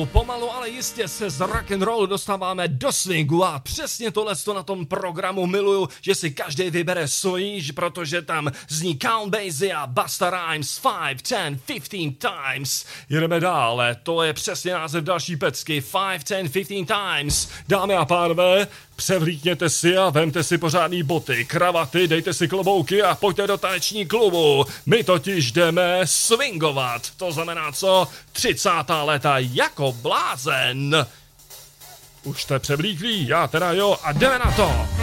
Pomalu, ale jistě se z rock'n'rollu dostáváme do swingu a přesně tohle na tom programu miluju, že si každý vybere svůj, protože tam zní Count Basie a Busta Rhymes 5, 10, 15 times. Jedeme dále, to je přesně název další pecky, 5, 10, 15 times. Dámy a pánové, převlíkněte si a vemte si pořádný boty, kravaty, dejte si klobouky a pojďte do taneční klubu. My totiž jdeme swingovat. To znamená co? 30. léta jako blázen. Už jste převlíklí? Já teda jo a jdeme na to.